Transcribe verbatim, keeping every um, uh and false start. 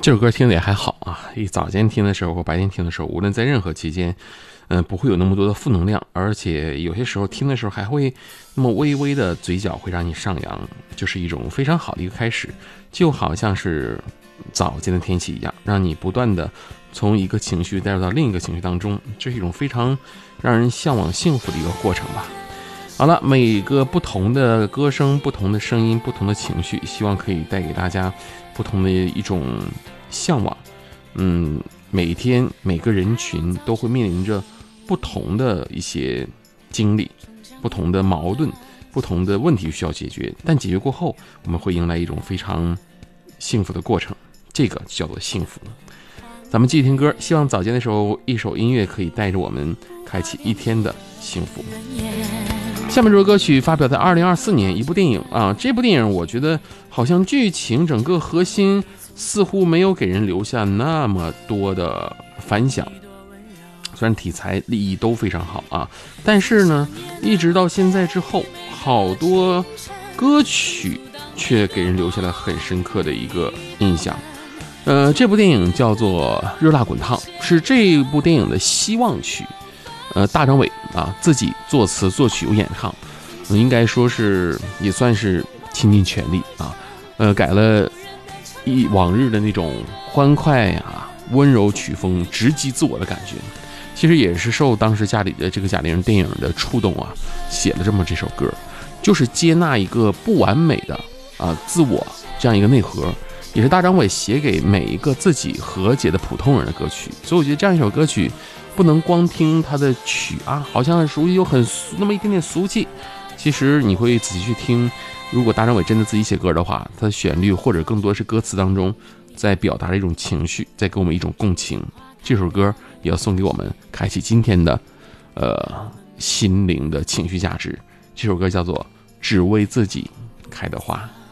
这首歌听的也还好啊，一早间听的时候或白天听的时候，无论在任何期间，嗯、呃，不会有那么多的负能量，而且有些时候听的时候还会那么微微的嘴角会让你上扬，就是一种非常好的一个开始，就好像是早间的天气一样，让你不断的从一个情绪带入到另一个情绪当中，这是一种非常让人向往幸福的一个过程吧。好了，每个不同的歌声、不同的声音、不同的情绪，希望可以带给大家不同的一种向往。嗯，每天每个人群都会面临着不同的一些经历、不同的矛盾、不同的问题需要解决，但解决过后，我们会迎来一种非常幸福的过程，这个叫做幸福。咱们继续听歌，希望早间的时候一首音乐可以带着我们开启一天的幸福。下面这首歌曲发表在二零二四年，一部电影啊，这部电影我觉得好像剧情整个核心似乎没有给人留下那么多的反响，虽然题材立意都非常好啊，但是呢，一直到现在之后，好多歌曲却给人留下了很深刻的一个印象。呃，这部电影叫做《热辣滚烫》，是这部电影的希望曲。呃，大张伟啊自己作词作曲又演唱，呃、应该说是也算是倾尽全力啊。呃，改了一往日的那种欢快啊、温柔曲风，直击自我的感觉。其实也是受当时家里的这个贾玲电影的触动啊，写了这么这首歌，就是接纳一个不完美的啊自我这样一个内核。也是大张伟写给每一个自己和解的普通人的歌曲，所以我觉得这样一首歌曲不能光听它的曲啊，好像很熟悉又很那么一点点俗气。其实你会仔细去听，如果大张伟真的自己写歌的话，他的旋律或者更多是歌词当中在表达的一种情绪，在给我们一种共情。这首歌也要送给我们，开启今天的呃心灵的情绪价值。这首歌叫做《只为自己开的花》。